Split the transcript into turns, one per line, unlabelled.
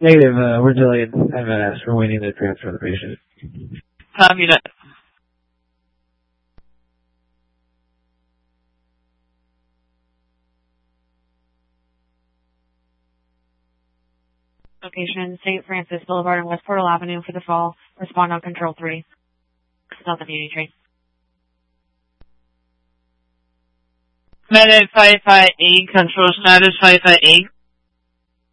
Negative, we're delayed. MS. We're waiting to transfer the patient.
Unit.
Location, St. Francis Boulevard and West Portal Avenue for the fall. Respond on Control 3. Delta Beauty Train.
Medic 558, control status 558.